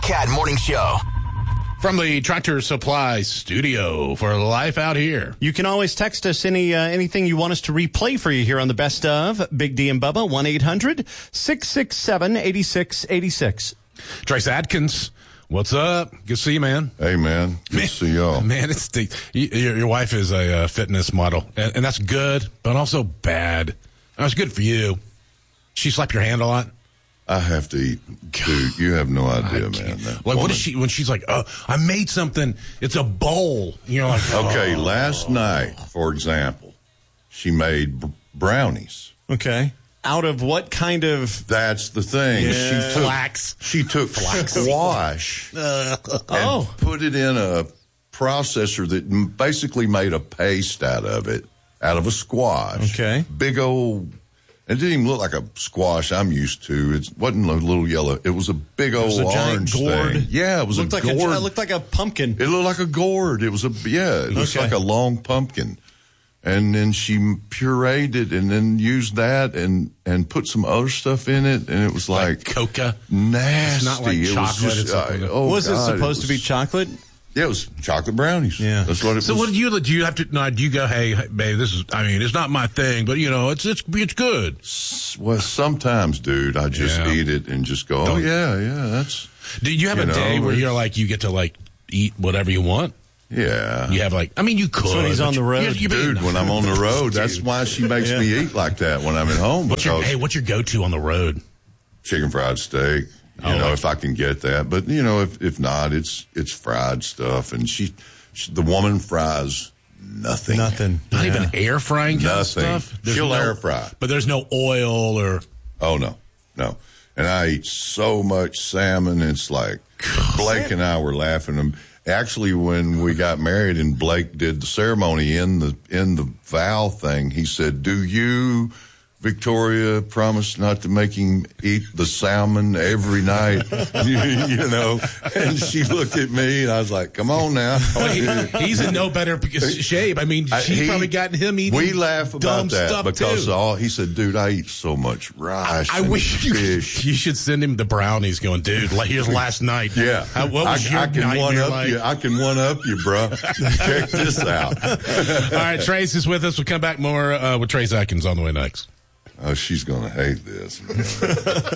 Cat Morning Show. From the Tractor Supply Studio for Life Out Here. You can always text us anything you want us to replay for you here on the Best of Big D and Bubba, 1-800-667-8686. Trace Adkins, what's up? Good to see you, man. Hey, man. Good to see y'all. Man, your wife is a fitness model, and that's good, but also bad. That's good for you. She slap your hand a lot? I have to eat. Dude, you have no idea, man. Like, what is she, when she's like, oh, I made something, it's a bowl. You're like, okay, last night, for example, she made brownies. Okay. Out of what kind of... That's the thing. Yeah. She took squash and put it in a processor that basically made a paste out of a squash. Okay. Big old... It didn't even look like a squash I'm used to. It wasn't a little yellow. It was a big old orange thing. Yeah, it was looked a gourd. It looked like a pumpkin. It looked like a gourd. It was it looks like a long pumpkin. And then she pureed it and then used that and put some other stuff in it. And it was like coca. Nasty. It's not like it chocolate. Was just, was it supposed to be chocolate? Yeah, it was chocolate brownies. Yeah. That's what it was. So what do you have to, do you go, hey, babe, it's not my thing, but it's good. Well, sometimes, dude, I just eat it and just go, that's. Do you have a day where you're like, you get to eat whatever you want? Yeah. You have you could. That's when he's on the road. Dude, when I'm on the road, that's why she makes me eat like that when I'm at home. What's your go-to on the road? Chicken fried steak. If I can get that. But, if not, it's fried stuff. And the woman fries nothing. Nothing. Not even air frying kind of stuff? She'll air fry. But there's no oil or... Oh, no. And I eat so much salmon. It's like Blake and I were laughing. Actually, when we got married and Blake did the ceremony in the vow thing, he said, do you... Victoria promised not to make him eat the salmon every night, and she looked at me and I was like, come on now. He's in no better shape. She probably gotten him eating We laugh about that because he said, dude, I eat so much rice I wish fish. You should send him the brownies going, dude, here's last night. Yeah. What was your nightmare like? I can one up you, bro. Check this out. All right, Trace is with us. We'll come back more with Trace Atkins on the way next. Oh, she's going to hate this.